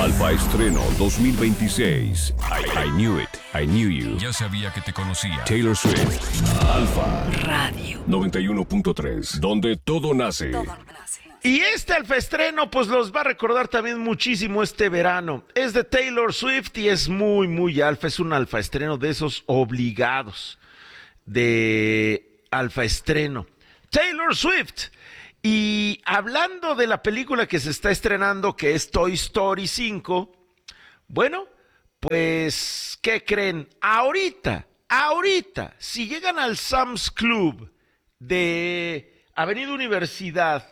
Alfa Estreno 2026. I knew it. I knew you. Ya sabía que te conocía. Taylor Swift. Alfa Radio 91.3. Donde todo nace. Y este Alfa Estreno, pues los va a recordar también muchísimo este verano. Es de Taylor Swift y es muy, muy alfa. Es un Alfa Estreno de esos obligados de Alfa Estreno. Taylor Swift. Y hablando de la película que se está estrenando, que es Toy Story 5, bueno, pues, ¿qué creen? Ahorita, si llegan al Sam's Club de Avenida Universidad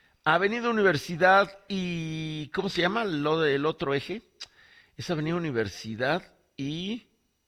y, ¿cómo se llama lo del otro eje? Es Avenida Universidad y...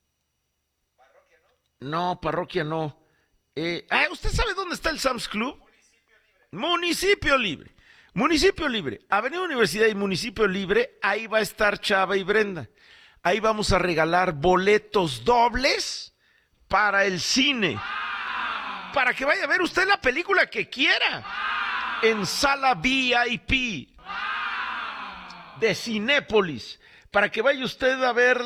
No, Parroquia no. ¿Usted sabe dónde está el Sam's Club? Municipio Libre. Avenida Universidad y Municipio Libre, ahí va a estar Chava y Brenda. Ahí vamos a regalar boletos dobles para el cine. Para que vaya a ver usted la película que quiera. En sala VIP de Cinépolis. Para que vaya usted a ver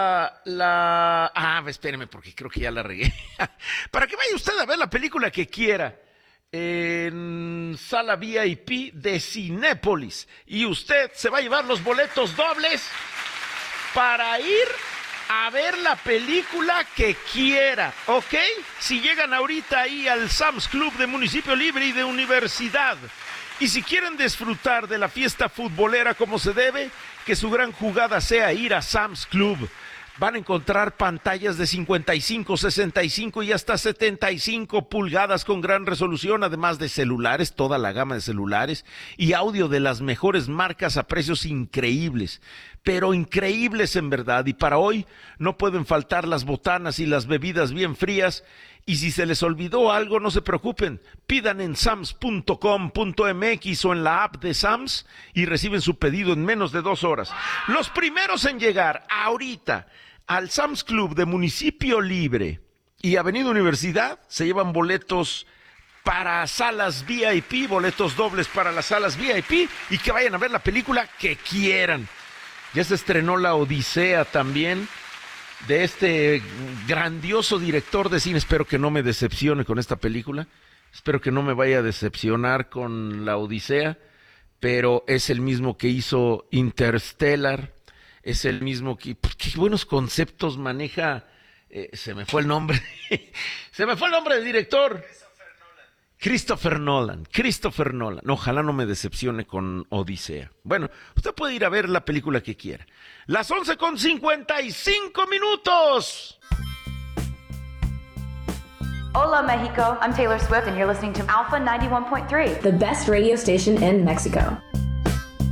espéreme porque creo que ya la regué. Para que vaya usted a ver la película que quiera. En sala VIP de Cinépolis. Y usted se va a llevar los boletos dobles para ir a ver la película que quiera, ¿ok? Si llegan ahorita ahí al Sam's Club de Municipio Libre y de Universidad. Y si quieren disfrutar de la fiesta futbolera como se debe, que su gran jugada sea ir a Sam's Club. Van a encontrar pantallas de 55, 65 y hasta 75 pulgadas con gran resolución, además de celulares, toda la gama de celulares, y audio de las mejores marcas a precios increíbles, pero increíbles en verdad. Y para hoy no pueden faltar las botanas y las bebidas bien frías. Y si se les olvidó algo, no se preocupen, pidan en sams.com.mx o en la app de Sams y reciben su pedido en menos de 2 horas. Los primeros en llegar ahorita al Sam's Club de Municipio Libre y Avenida Universidad se llevan boletos para salas VIP, boletos dobles para las salas VIP y que vayan a ver la película que quieran. Ya se estrenó La Odisea también, de este grandioso director de cine. Espero que no me decepcione con esta película. Espero que no me vaya a decepcionar con La Odisea, pero es el mismo que hizo Interstellar, es el mismo que... Qué buenos conceptos maneja... se me fue el nombre del director. Christopher Nolan. Ojalá no me decepcione con Odisea. Bueno, usted puede ir a ver la película que quiera. Las 11:55. Hola, Mexico. I'm Taylor Swift, and you're listening to Alpha 91.3. The best radio station in Mexico.